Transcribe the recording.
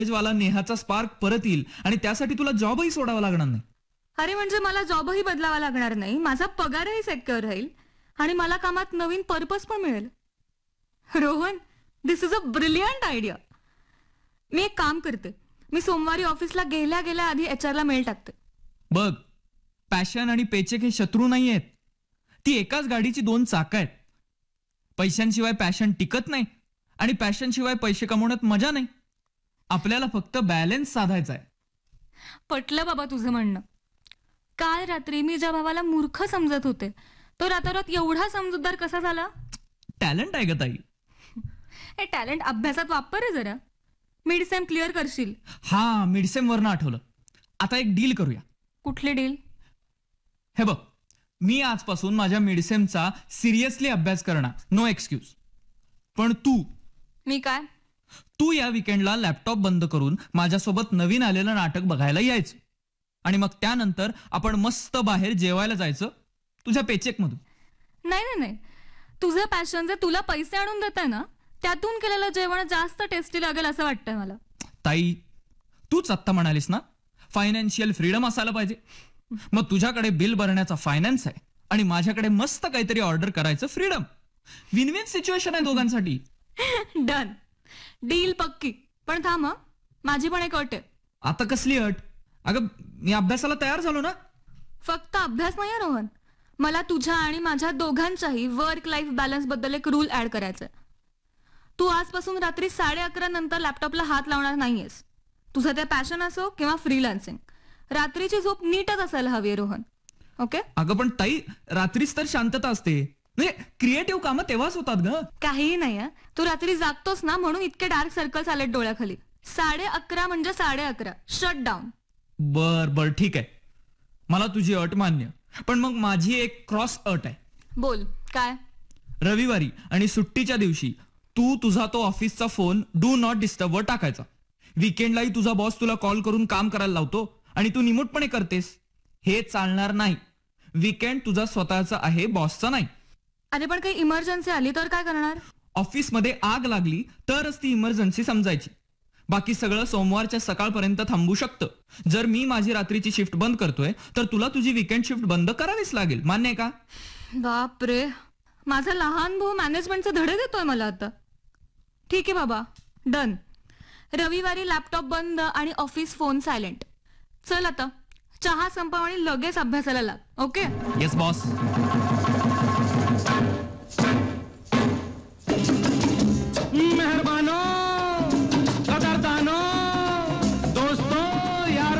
वाला नेहाचा स्पार्क परत येईल आणि त्यासाठी तुला जॉबही सोडावा लागणार नाही. अरे म्हणजे मला जॉबही बदलावा लागणार नाही, माझा पगारही सेक्युअर राहील आणि मला कामात नवीन पर्पज पण मिळेल. रोहन, दिस इज अ ब्रिलियंट आयडिया. मी एक काम करते, मी सोमवारी ऑफिसला गेल्या गेल्या आधी HR ला मेल टाकते. बघ, पॅशन आणि पेचेक हे शत्रू नाही आहेत. ती एकाच गाडीची दोन चाकं आहेत. पैशांशिवाय पॅशन टिकत नाही आणि पॅशनशिवाय पैसे कमवण्यात मजा नाही. आपल्याला फक्त बॅलन्स साधायचा आहे. पटलं बाबा तुझं म्हणणं. काल रात्री मी ज्या भावाला मूर्ख समजत होते तो रातोरात एवढा समजूतदार कसा झाला? टॅलेंट आहे ग ताई. हे टॅलेंट अभ्यासात वापर आहे जरा. मिड सेम क्लिअर करशील? हा, मिडसेम वरनं आठवलं. आता एक डील करूया. कुठली डील? हे बघ, मी आजपासून माझ्या मिडसेमचा सिरियसली अभ्यास करणार, नो एक्सक्यूज. पण मी काय? तू या विकेंडला लॅपटॉप बंद करून माझ्यासोबत नवीन आलेलं नाटक बघायला यायचं आणि मग त्यानंतर आपण मस्त बाहेर जेवायला जायचं तुझ्या पेचेक मधून. नाही नाही नाही, तुझं पॅशन जे तुला पैसे आणून देत आहे ना, त्यातून केलेलं जेवण जास्त टेस्टी लागेल असं वाटतंय मला. ताई, तूच आत्ता म्हणालीस ना फायनान्शियल फ्रीडम असायला पाहिजे. मग तुझ्याकडे बिल भरण्याचा फायनान्स आहे आणि माझ्याकडे मस्त काहीतरी ऑर्डर करायचं फ्रीडम. विन विन सिच्युएशन आहे दोघांसाठी. डन, डील पक्की. पण थांब, माझी पण एक अट आहे. आता कसली अट? अगं, मी अभ्यासाला तयार झालो ना. फक्त अभ्यास नाही रोहन, मला तुझ्या आणि माझ्या दोघांच्याही वर्क लाईफ बॅलन्स बद्दल एक रूल ऍड करायचा आहे. तू आजपासून रात्री 11:30 नंतर लॅपटॉपला हात लावणार नाहीयेस. तुझं ते पॅशन असो किंवा फ्रीलान्सिंग, रात्रीची झोप नीटच असायला हवी रोहन. ओके? अगं पण ताई, रात्रीच तर शांतता असते. म्हणजे क्रिएटिव्ह कामं तेव्हाच होतात ग. काहीही नाही. तू रात्री जागतोस ना म्हणून इतके डार्क सर्कल्स आलेत डोळ्याखाली. 11:30 म्हणजे 11:30. Shut down. बर ठीक आहे, मला तुझी अट मान्य. पण मग माझी एक क्रॉस अट आहे. बोल, काय? रविवारी आणि सुट्टीच्या दिवशी तू तुझा तो ऑफिसचा फोन डू नॉट डिस्टर्ब वर टाकायचा. विकेंडलाही तुझा बॉस तुला कॉल करून काम करायला लावतो आणि तू निमूटपणे करतेस. हे चालणार नाही. विकेंड तुझा स्वतःचा आहे, बॉसचा नाही. अरे पण काही इमर्जन्सी आली तर काय करणार? ऑफिसमध्ये आग लागली तरच ती इमर्जन्सी समजायची. बाकी सगळं सोमवारच्या सकाळपर्यंत थांबू शकतं. जर मी माझी रात्रीची शिफ्ट बंद करतोय तर तुला तुझी विकेंड शिफ्ट बंद करावीच लागेल. मान्य आहे का? बापरे, माझा लहान भाऊ मॅनेजमेंटचे धडे देतोय मला आता. ठीक आहे बाबा, डन. रविवारी लॅपटॉप बंद आणि ऑफिस फोन सायलेंट. चल आता चहा संपव आणि लगेच अभ्यासाला लाग. ओके? Yes boss.